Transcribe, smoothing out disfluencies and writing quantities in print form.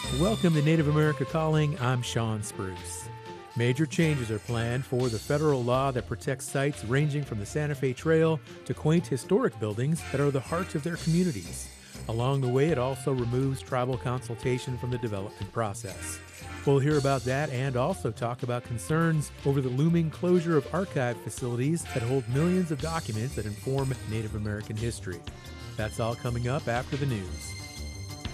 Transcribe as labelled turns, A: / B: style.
A: Welcome to Native America Calling. I'm Sean Spruce. Major changes are planned for the federal law that protects sites ranging from the Santa Fe Trail to quaint historic buildings that are the heart of their communities. Along the way, it also removes tribal consultation from the development process. We'll hear about that and also talk about concerns over the looming closure of archive facilities that hold millions of documents that inform Native American history. That's all coming up after the news.